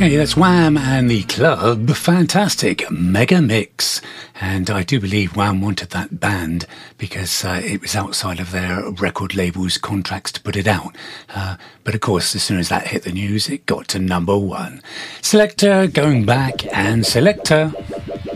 Okay, that's Wham and the Club. Fantastic mega mix. And I do believe Wham wanted that band because it was outside of their record label's contracts to put it out. But of course, as soon as that hit the news, it got to number one. Selector going back and Selector.